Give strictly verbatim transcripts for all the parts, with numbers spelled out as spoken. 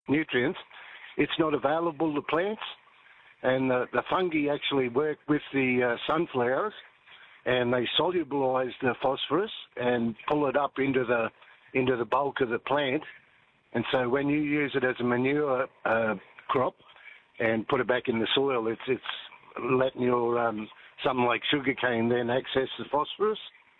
nutrients, it's not available to plants. And the, the fungi actually work with the uh, sunflowers, and they solubilize the phosphorus and pull it up into the into the bulk of the plant. And so when you use it as a manure uh, crop and put it back in the soil, it's it's letting your um, something like sugarcane then access the phosphorus.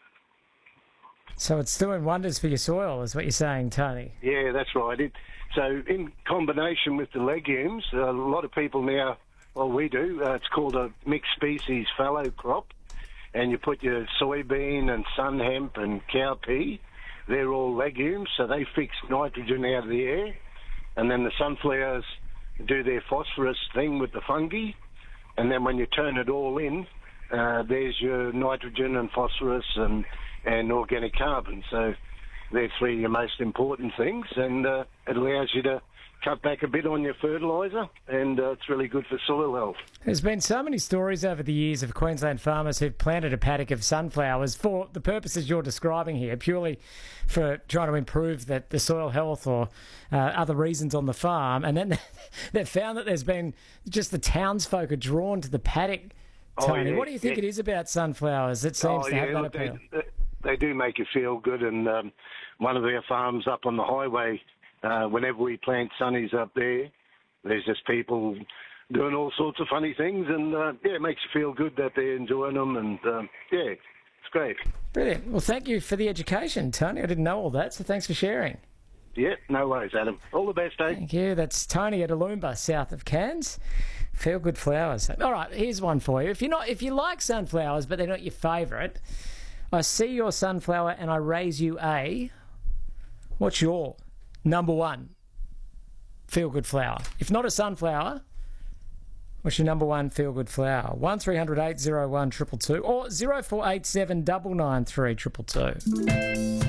So it's doing wonders for your soil, is what you're saying, Tony? Yeah, that's right. It, so in combination with the legumes, a lot of people now, well, we do, uh, it's called a mixed species fallow crop, and you put your soybean and sun hemp and cowpea. They're all legumes, so they fix nitrogen out of the air, and then the sunflowers do their phosphorus thing with the fungi, and then when you turn it all in, uh, there's your nitrogen and phosphorus and, and organic carbon. So they're three of your most important things, and uh, it allows you to cut back a bit on your fertiliser, and uh, it's really good for soil health. There's been so many stories over the years of Queensland farmers who've planted a paddock of sunflowers for the purposes you're describing here, purely for trying to improve the, the soil health or uh, other reasons on the farm, and then they've found that there's been just the townsfolk are drawn to the paddock. Tony, oh, yeah, what do you think yeah. it is about sunflowers that seems oh, to yeah, have that look, appeal? They, they do make you feel good, and um, one of our farms up on the highway, Uh, whenever we plant sunnies up there, there's just people doing all sorts of funny things, and uh, yeah, it makes you feel good that they're enjoying them, and um, yeah, it's great. Brilliant. Well, thank you for the education, Tony. I didn't know all that, so thanks for sharing. Yeah, no worries, Adam. All the best, eh? Thank you. That's Tony at Aloomba, south of Cairns. Feel good flowers. All right, here's one for you. If you're not, if you like sunflowers, but they're not your favourite, I see your sunflower and I raise you a. What's your number one feel-good flower? If not a sunflower, what's your number one feel-good flower? one three hundred eight oh one two two two or zero four eight seven nine nine three two two two.